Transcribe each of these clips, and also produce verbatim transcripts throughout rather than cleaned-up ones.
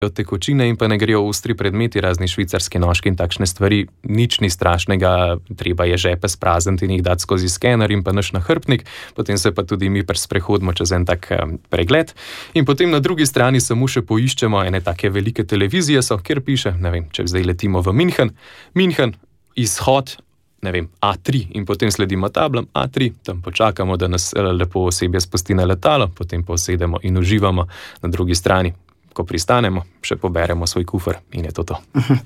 tekočine in pa ne grejo ostri predmeti, razni švicarski nožki in takšne stvari, nič ni strašnega, treba je žepe sprazniti in jih dati skozi skener in pa naš nahrbtnik, potem se pa tudi mi sprehodimo čez en tak pregled in potem na drugi strani samo še poiščemo ene take velike televizije so, kjer piše, ne vem, če zdaj letimo v München, München, izhod, ne vem, A tri in potem sledimo tablom A tri, tam počakamo, da nas lepo osebje spusti na letalo, potem pa sedemo in uživamo na drugi strani. Ko pristanemo, še poberemo svoj kufer in je to to.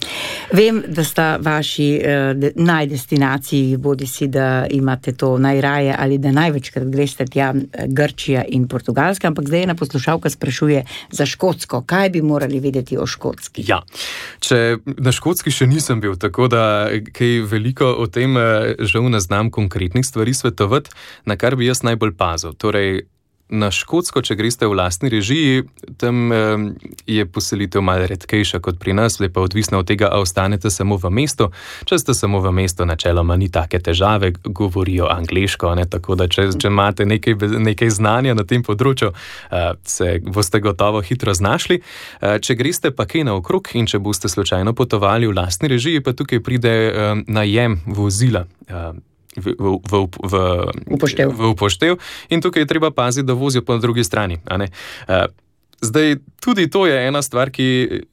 Vem, da sta vaši eh, najdestinaciji, bodi si, da imate to najraje ali da največkrat greste tja Grčija in Portugalska, ampak zdaj ena poslušalka sprašuje za Škotsko. Kaj bi morali vedeti o Škotski? Ja, če na Škotski še nisem bil, tako da kaj veliko o tem žal ne znam konkretnih stvari svetovati, na kar bi jaz najbolj pazil. Torej, na Škotsko, če greste v lastni režiji, tam eh, je poselitev malo redkejša kot pri nas, pa odvisno od tega, a ostanete samo v mestu. Če ste samo v mestu, načeloma ni take težave, govorijo angleško, ne? Tako da če, če imate nekaj, nekaj znanja na tem področju, eh, se boste gotovo hitro znašli. Eh, če greste pa kaj naokrog in če boste slučajno potovali v lastni režiji, pa tukaj pride eh, najem vozila, eh, V, v, v, v, upoštev. v upoštev in tukaj je treba paziti, da vozijo po drugi strani. A ne? Uh, zdaj, tudi to je ena stvar, ki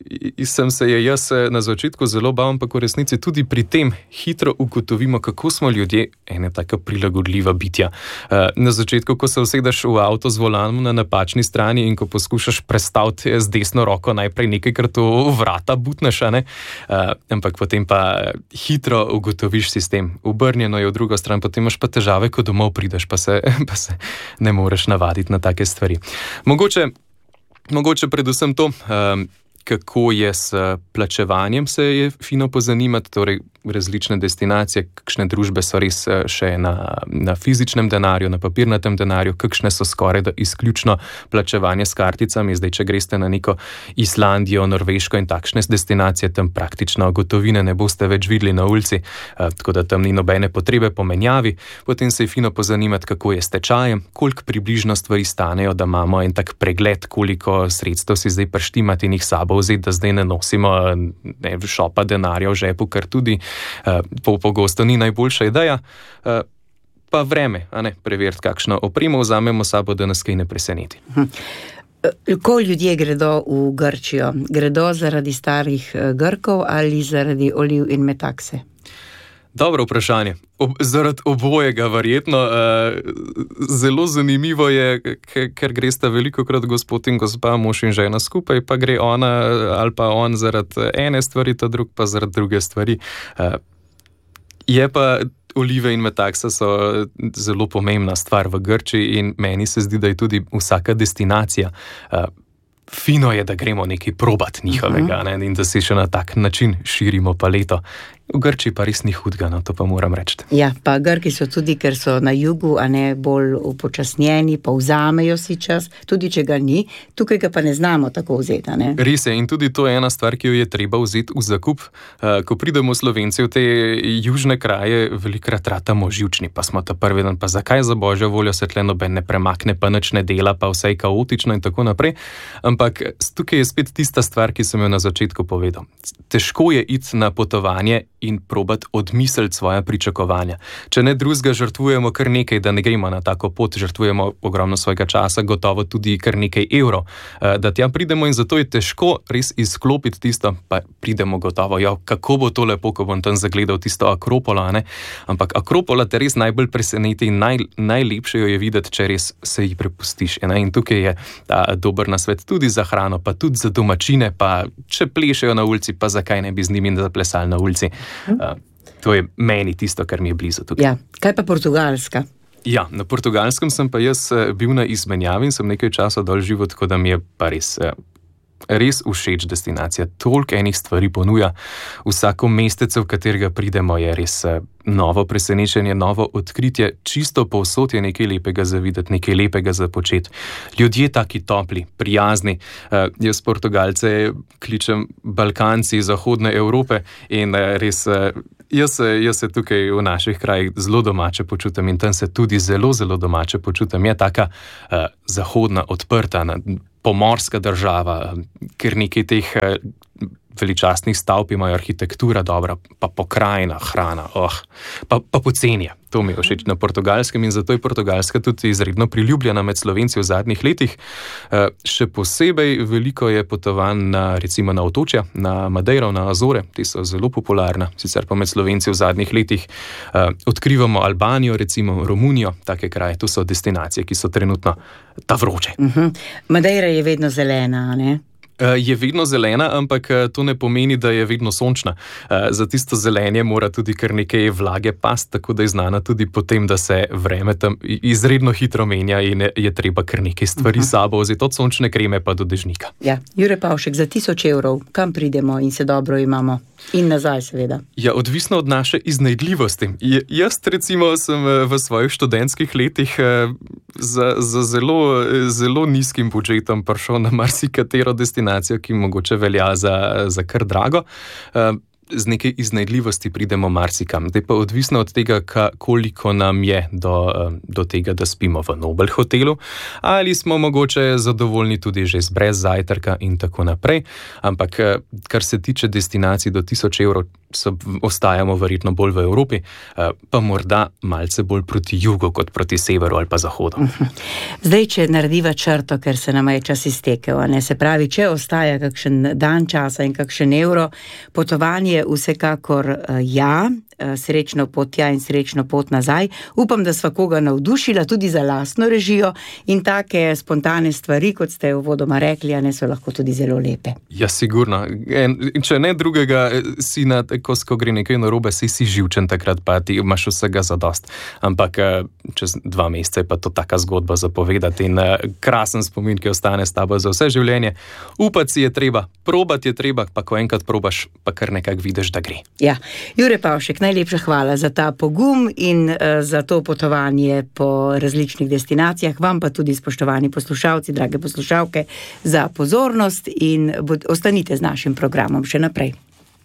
sem se je jaz na začetku zelo bal, ampak v resnici tudi pri tem hitro ugotovimo, kako smo ljudje ene taka prilagodljiva bitja. Uh, na začetku, ko se usedeš v avto z volanom na napačni strani in ko poskušaš prestaviti z desno roko najprej nekajkrat v vrata butneš, ne? Uh, ampak potem pa hitro ugotoviš sistem. Obrnjeno je v drugo stran, potem imaš pa težave, ko domov prideš, pa se, pa se ne moreš navaditi na take stvari. Mogoče Mogoče predvsem to, um, kako je s plačevanjem, se je fino pozanimati, torej različne destinacije, kakšne družbe so res še na, na fizičnem denarju, na papirnatem denarju, kakšne so skoraj da izključno plačevanje s karticami. Zdaj, če greste na neko Islandijo, Norveško in takšne destinacije, tam praktično gotovine ne boste več videli na ulici, tako da tam ni nobene potrebe po menjavi. Potem se je fino pozanimati, kako je s tečajem, koliko približno stvari stanejo, da imamo en tak pregled, koliko sredstev si zdaj prištimati in jih sabo vzeti, da zdaj ne nosimo ne, šopa denarja v žepu, kar tudi Po, pogosto ni najboljša ideja, pa vreme, a ne, preveriti, kakšno opremo vzamemo sabo, da nas kaj ne preseneti. Ko ljudje gredo v Grčijo, gredo zaradi starih Grkov ali zaradi oliv in metakse? Dobro vprašanje. Ob, zaradi obojega verjetno. Uh, zelo zanimivo je, ker gresta velikokrat gospod in gospa, mož in žena skupaj, pa gre ona ali pa on zaradi ene stvari, ta drug pa zaradi druge stvari. Uh, je pa olive in metaksa so zelo pomembna stvar v Grčiji in meni se zdi, da je tudi vsaka destinacija. Uh, fino je, da gremo nekaj probat njihovega, uh-huh. ne, in da si še na tak način širimo paleto. V Grčiji pa res ni hudga, no, to pa moram reči. Ja, pa Grki so tudi, ker so na jugu, a ne bolj upočasnjeni, pa vzamejo si čas, tudi če ga ni, tukaj ga pa ne znamo tako vzeti, ne? Res je, in tudi to je ena stvar, ki jo je treba vzeti v zakup. Ko pridemo Slovenci v te južne kraje, velikrat ratamo živčni, pa smo ta prvi dan, pa zakaj za božjo voljo se tle noben ne premakne, pa nič ne dela, pa vse je kaotično in tako naprej. Ampak tukaj je spet tista stvar, ki sem jo na začetku povedal. Težko je iti na potovanje in probati odmisliti svoja pričakovanja. Če ne drugega, žrtvujemo kar nekaj, da ne gremo na tako pot, žrtvujemo ogromno svojega časa, gotovo tudi kar nekaj evrov, da tja pridemo in zato je težko res izklopiti tisto, pa pridemo gotovo, ja, kako bo to lepo, ko bom tam zagledal tisto Akropolo, ne? Ampak Akropola te res najbolj preseneti in naj, najlepše jo je videti, če res se ji prepustiš. Ne? In tukaj je ta dober nasvet tudi za hrano, pa tudi za domačine, pa če plešejo na ulici, pa zakaj ne bi z njimi zaplesali na ulici. Uh, to je meni tisto, kar mi je blizu tukaj. Ja. Kaj pa Portugalska? Ja, na Portugalskem sem pa jaz bil na izmenjavi in sem nekaj časa dol živel, tako da mi je pa res, res všeč destinacija. Toliko enih stvari ponuja. Vsako mestece, v katerega pridemo, je res novo presenečenje, novo odkritje. Čisto povsod je nekaj lepega za videti, nekaj lepega za početi. Ljudje taki topli, prijazni. Uh, jaz Portugalce kličem Balkanci zahodne Evrope in uh, res uh, jaz, jaz se tukaj v naših krajih zelo domače počutim in tam se tudi zelo, zelo domače počutim. Je taka uh, zahodna, odprta, na, pomorska država, ker nekaj teh veličastnih stavb imajo, arhitektura dobra, pa pokrajina, hrana, oh, pa, pa poceni. To mi je všeč na Portugalskem in zato je Portugalska tudi izredno priljubljena med Slovenci v zadnjih letih. Še posebej veliko je potovanj na, recimo na otočja, na Madeiro, na Azore, ti so zelo popularna, sicer pa med Slovenci v zadnjih letih odkrivamo Albanijo, recimo Romunijo, take kraje, to so destinacije, ki so trenutno ta vroče. Uh-huh. Madeira je vedno zelena, ne? Je vedno zelena, ampak to ne pomeni, da je vedno sončna. Za tisto zelenje mora tudi kar nekaj vlage past, tako da je znana tudi potem, da se vreme tam izredno hitro menja in je treba kar nekaj stvari uh-huh. sabo vzeti, od sončne kreme pa do dežnika. Ja, Jure Pavšek, za tisoč evrov, kam pridemo in se dobro imamo? In nazaj, seveda. Ja, odvisno od naše iznajdljivosti. J- jaz recimo sem v svojih študentskih letih za, za zelo, zelo nizkim budžetom prišel na marsikatero destinacijo, ki mogoče velja za, za kar drago. Z nekaj iznajdljivosti pridemo marsikam. Zdaj pa odvisno od tega, koliko nam je do, do tega, da spimo v Nobel hotelu, ali smo mogoče zadovoljni tudi že z brez zajtrka in tako naprej. Ampak, kar se tiče destinacij do tisoč evrov, so, ostajamo verjetno bolj v Evropi, pa morda malce bolj proti jugu, kot proti severu ali pa zahodu. Zdaj, če narediva črto, ker se nam je čas iztekel, ne? Se pravi, če ostaja kakšen dan časa in kakšen evro, potovanje vsekakor ja, srečno pot tja in srečno pot nazaj. Upam, da sva koga navdušila tudi za lastno režijo in take spontane stvari, kot ste uvodoma rekli, a ne so lahko tudi zelo lepe. Ja, sigurno. En, če ne drugega, si na, ko, ko gre nekaj narobe, si si živčen takrat, pa ti imaš vsega zadost. Ampak čez dva meseca je pa to taka zgodba zapovedati in krasen spomin, ki ostane s tabo za vse življenje. Upati si je treba, probati je treba, pa ko enkrat probaš, pa kar nekako vidiš, da gre. Ja, Jure Pavšek, najlepša hvala za ta pogum in uh, za to potovanje po različnih destinacijah. Vam pa tudi, spoštovani poslušalci, drage poslušalke, za pozornost in bod, ostanite z našim programom še naprej.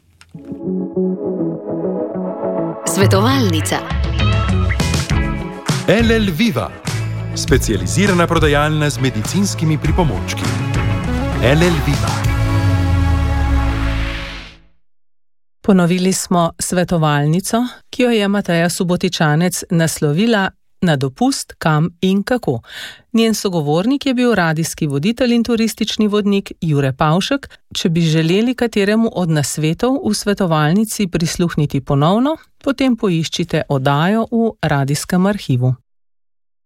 Svetovalnica. L L Viva, specializirana prodajalna z medicinskimi pripomočki. L L Viva. Ponovili smo svetovalnico, ki jo je Mateja Subotičanec naslovila Na dopust, kam in kako. Njen sogovornik je bil radijski voditelj in turistični vodnik Jure Pavšek. Če bi želeli kateremu od nasvetov v svetovalnici prisluhniti ponovno, potem poiščite oddajo v radijskem arhivu.